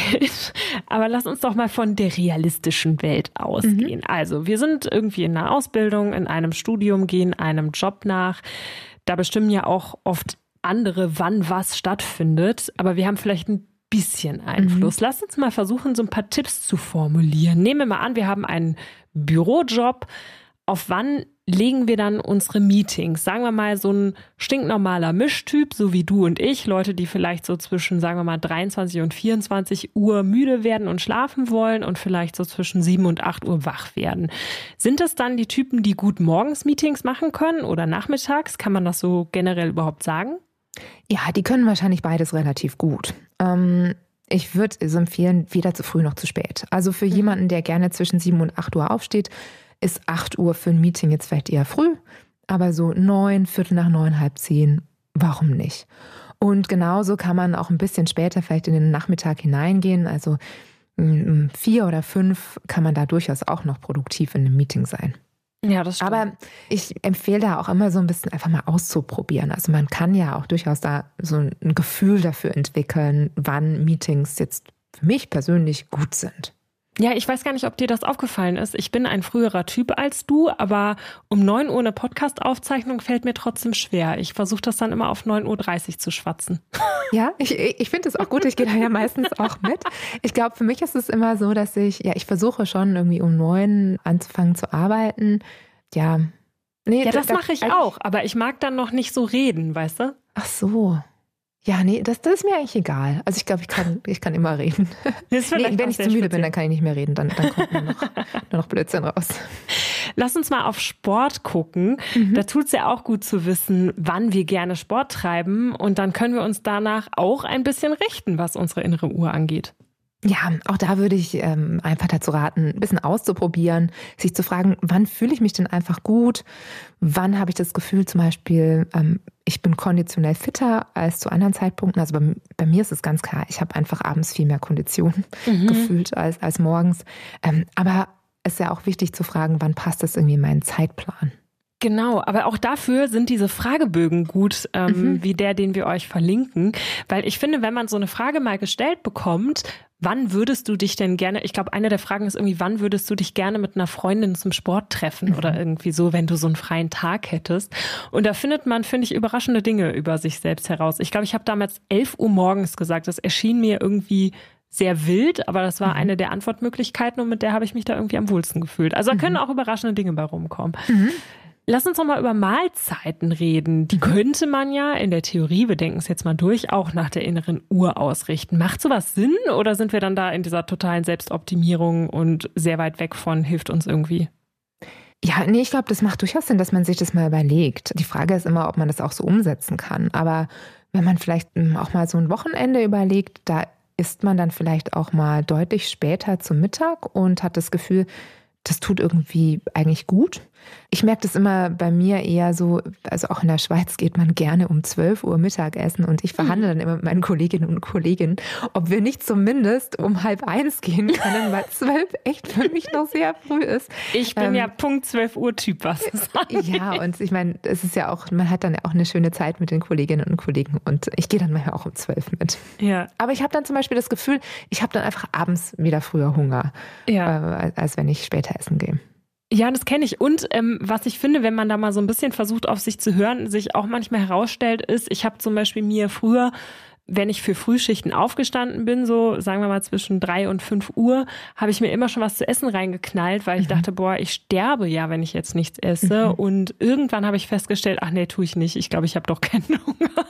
Welt. Aber lass uns doch mal von der realistischen Welt ausgehen. Also wir sind irgendwie in einer Ausbildung, in einem Studium, gehen einem Job nach. Da bestimmen ja auch oft andere, wann was stattfindet. Aber wir haben vielleicht ein bisschen Einfluss. Lass uns mal versuchen, so ein paar Tipps zu formulieren. Nehmen wir mal an, wir haben einen Bürojob. Auf wann legen wir dann unsere Meetings? Sagen wir mal so ein stinknormaler Mischtyp, so wie du und ich, Leute, die vielleicht so zwischen, sagen wir mal, 23 und 24 Uhr müde werden und schlafen wollen und vielleicht so zwischen 7 und 8 Uhr wach werden. Sind das dann die Typen, die gut morgens Meetings machen können oder nachmittags? Kann man das so generell überhaupt sagen? Ja, die können wahrscheinlich beides relativ gut. Ich würde es empfehlen, weder zu früh noch zu spät. Also für jemanden, der gerne zwischen 7 und 8 Uhr aufsteht, ist 8 Uhr für ein Meeting jetzt vielleicht eher früh, aber so 9, Viertel nach 9, halb 10, warum nicht? Und genauso kann man auch ein bisschen später vielleicht in den Nachmittag hineingehen, also 4 oder 5 kann man da durchaus auch noch produktiv in einem Meeting sein. Ja, das stimmt. Aber ich empfehle da auch immer so ein bisschen einfach mal auszuprobieren. Also man kann ja auch durchaus da so ein Gefühl dafür entwickeln, wann Meetings jetzt für mich persönlich gut sind. Ja, ich weiß gar nicht, ob dir das aufgefallen ist. Ich bin ein früherer Typ als du, aber um 9 Uhr eine Podcast-Aufzeichnung fällt mir trotzdem schwer. Ich versuche das dann immer auf 9:30 Uhr zu schwatzen. Ja, ich finde es auch gut. Ich gehe da ja meistens auch mit. Ich glaube, für mich ist es immer so, dass ich versuche schon irgendwie um 9 anzufangen zu arbeiten. Ja, nee, das mache ich auch, aber ich mag dann noch nicht so reden, weißt du? Ach so. Ja, nee, das ist mir eigentlich egal. Also ich glaube, ich kann immer reden. Nee, wenn ich zu müde bin, dann kann ich nicht mehr reden. Dann kommt nur noch Blödsinn raus. Lass uns mal auf Sport gucken. Da tut es ja auch gut zu wissen, wann wir gerne Sport treiben. Und dann können wir uns danach auch ein bisschen richten, was unsere innere Uhr angeht. Ja, auch da würde ich einfach dazu raten, ein bisschen auszuprobieren, sich zu fragen, wann fühle ich mich denn einfach gut? Wann habe ich das Gefühl zum Beispiel, ich bin konditionell fitter als zu anderen Zeitpunkten? Also bei mir ist es ganz klar, ich habe einfach abends viel mehr Kondition gefühlt als morgens. Aber es ist ja auch wichtig zu fragen, wann passt das irgendwie in meinen Zeitplan? Genau, aber auch dafür sind diese Fragebögen gut, wie der, den wir euch verlinken. Weil ich finde, wenn man so eine Frage mal gestellt bekommt, wann würdest du dich denn gerne, ich glaube, eine der Fragen ist irgendwie, wann würdest du dich gerne mit einer Freundin zum Sport treffen oder irgendwie so, wenn du so einen freien Tag hättest. Und da findet man, finde ich, überraschende Dinge über sich selbst heraus. Ich glaube, ich habe damals 11 Uhr morgens gesagt. Das erschien mir irgendwie sehr wild, aber das war eine der Antwortmöglichkeiten und mit der habe ich mich da irgendwie am wohlsten gefühlt. Also da können auch überraschende Dinge bei rumkommen. Lass uns noch mal über Mahlzeiten reden. Die könnte man ja in der Theorie, wir denken es jetzt mal durch, auch nach der inneren Uhr ausrichten. Macht sowas Sinn oder sind wir dann da in dieser totalen Selbstoptimierung und sehr weit weg von, hilft uns irgendwie? Ja, nee, ich glaube, das macht durchaus Sinn, dass man sich das mal überlegt. Die Frage ist immer, ob man das auch so umsetzen kann. Aber wenn man vielleicht auch mal so ein Wochenende überlegt, da isst man dann vielleicht auch mal deutlich später zum Mittag und hat das Gefühl, das tut irgendwie eigentlich gut. Ich merke das immer bei mir eher so, also auch in der Schweiz geht man gerne um 12 Uhr Mittagessen und ich verhandle dann immer mit meinen Kolleginnen und Kollegen, ob wir nicht zumindest um 12:30 gehen können, weil 12 echt für mich noch sehr früh ist. Ich bin ja Punkt 12 Uhr Typ, was das angeht. Ja, und ich meine, es ist ja auch, man hat dann ja auch eine schöne Zeit mit den Kolleginnen und Kollegen und ich gehe dann manchmal auch um 12 mit. Ja. Aber ich habe dann zum Beispiel das Gefühl, ich habe dann einfach abends wieder früher Hunger, als wenn ich später essen gehe. Ja, das kenne ich. Und was ich finde, wenn man da mal so ein bisschen versucht, auf sich zu hören, sich auch manchmal herausstellt, ist, ich habe zum Beispiel mir früher, wenn ich für Frühschichten aufgestanden bin, so sagen wir mal zwischen 3 und 5 Uhr, habe ich mir immer schon was zu essen reingeknallt, weil ich dachte, boah, ich sterbe ja, wenn ich jetzt nichts esse. Und irgendwann habe ich festgestellt, ach nee, tue ich nicht. Ich glaube, ich habe doch keinen Hunger.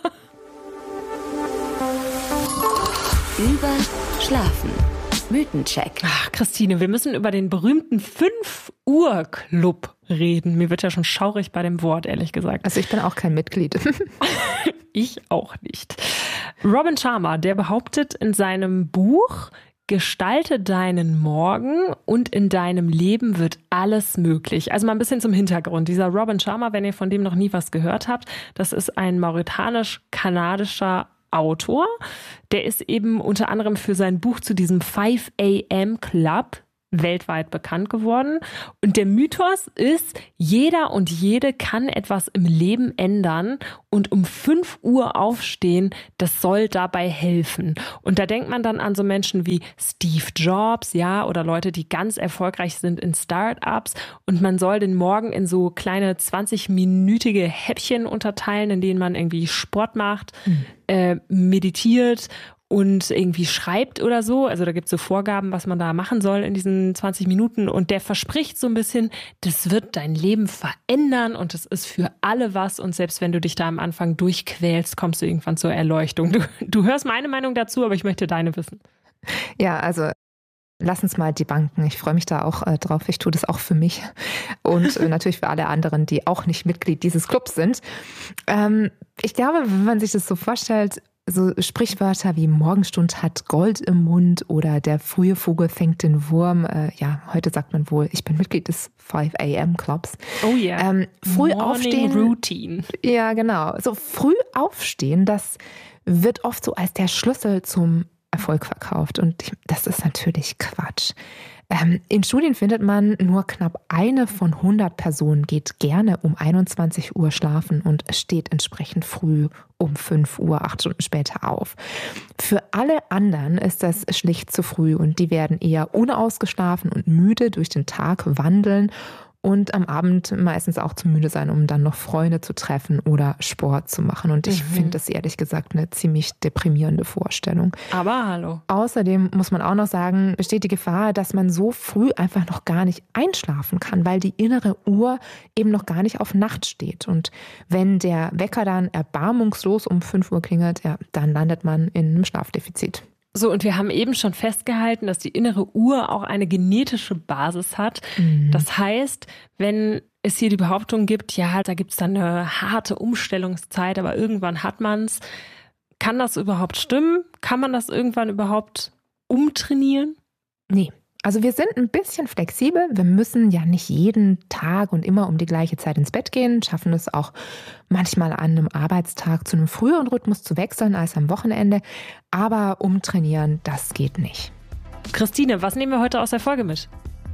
Überschlafen. Mythencheck. Ach, Christine, wir müssen über den berühmten 5-Uhr-Club reden. Mir wird ja schon schaurig bei dem Wort, ehrlich gesagt. Also ich bin auch kein Mitglied. Ich auch nicht. Robin Sharma, der behauptet in seinem Buch, gestalte deinen Morgen und in deinem Leben wird alles möglich. Also mal ein bisschen zum Hintergrund. Dieser Robin Sharma, wenn ihr von dem noch nie was gehört habt, das ist ein mauretanisch-kanadischer Autor. Der ist eben unter anderem für sein Buch zu diesem 5 a.m. Club weltweit bekannt geworden. Und der Mythos ist, jeder und jede kann etwas im Leben ändern und um 5 Uhr aufstehen, das soll dabei helfen. Und da denkt man dann an so Menschen wie Steve Jobs, ja, oder Leute, die ganz erfolgreich sind in Start-ups. Und man soll den Morgen in so kleine 20-minütige Häppchen unterteilen, in denen man irgendwie Sport macht, meditiert und irgendwie schreibt oder so. Also da gibt es so Vorgaben, was man da machen soll in diesen 20 Minuten. Und der verspricht so ein bisschen, das wird dein Leben verändern und das ist für alle was. Und selbst wenn du dich da am Anfang durchquälst, kommst du irgendwann zur Erleuchtung. Du hörst meine Meinung dazu, aber ich möchte deine wissen. Ja, also lass uns mal debunken. Ich freue mich da auch drauf. Ich tue das auch für mich und natürlich für alle anderen, die auch nicht Mitglied dieses Clubs sind. Ich glaube, wenn man sich das so vorstellt, so Sprichwörter wie Morgenstund hat Gold im Mund oder der frühe Vogel fängt den Wurm. Ja, heute sagt man wohl, ich bin Mitglied des 5 a.m. Clubs. Oh ja. Früh Morning aufstehen. Routine. Ja, genau. So früh aufstehen, das wird oft so als der Schlüssel zum Erfolg verkauft. Und das ist natürlich Quatsch. In Studien findet man, nur knapp 1 von 100 Personen geht gerne um 21 Uhr schlafen und steht entsprechend früh um 5 Uhr, 8 Stunden später auf. Für alle anderen ist das schlicht zu früh und die werden eher unausgeschlafen und müde durch den Tag wandeln und am Abend meistens auch zu müde sein, um dann noch Freunde zu treffen oder Sport zu machen. Und ich finde das ehrlich gesagt eine ziemlich deprimierende Vorstellung. Aber hallo. Außerdem muss man auch noch sagen, besteht die Gefahr, dass man so früh einfach noch gar nicht einschlafen kann, weil die innere Uhr eben noch gar nicht auf Nacht steht. Und wenn der Wecker dann erbarmungslos um 5 Uhr klingelt, ja, dann landet man in einem Schlafdefizit. So, und wir haben eben schon festgehalten, dass die innere Uhr auch eine genetische Basis hat. Das heißt, wenn es hier die Behauptung gibt, ja, da gibt es dann eine harte Umstellungszeit, aber irgendwann hat man es. Kann das überhaupt stimmen? Kann man das irgendwann überhaupt umtrainieren? Nee. Also wir sind ein bisschen flexibel. Wir müssen ja nicht jeden Tag und immer um die gleiche Zeit ins Bett gehen, schaffen es auch manchmal an einem Arbeitstag zu einem früheren Rhythmus zu wechseln als am Wochenende. Aber umtrainieren, das geht nicht. Christine, was nehmen wir heute aus der Folge mit?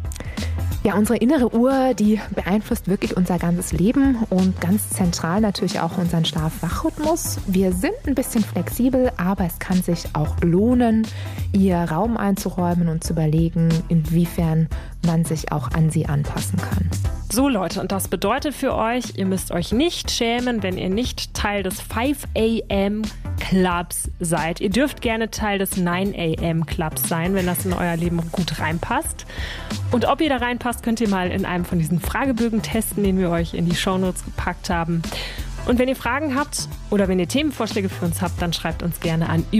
Ja, unsere innere Uhr, die beeinflusst wirklich unser ganzes Leben und ganz zentral natürlich auch unseren Schlaf-Wach-Rhythmus. Wir sind ein bisschen flexibel, aber es kann sich auch lohnen, ihr Raum einzuräumen und zu überlegen, inwiefern man sich auch an sie anpassen kann. So Leute, und das bedeutet für euch, ihr müsst euch nicht schämen, wenn ihr nicht Teil des 5 a.m. Clubs seid. Ihr dürft gerne Teil des 9 a.m. Clubs sein, wenn das in euer Leben gut reinpasst. Und ob ihr da reinpasst, könnt ihr mal in einem von diesen Fragebögen testen, den wir euch in die Shownotes gepackt haben. Und wenn ihr Fragen habt oder wenn ihr Themenvorschläge für uns habt, dann schreibt uns gerne an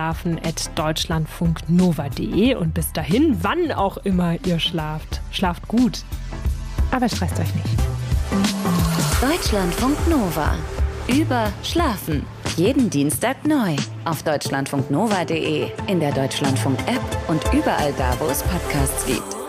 überschlafen@deutschlandfunknova.de. Und bis dahin, wann auch immer ihr schlaft, schlaft gut. Aber stresst euch nicht. Deutschlandfunk Nova. Überschlafen. Jeden Dienstag neu. Auf deutschlandfunknova.de, in der Deutschlandfunk-App und überall da, wo es Podcasts gibt.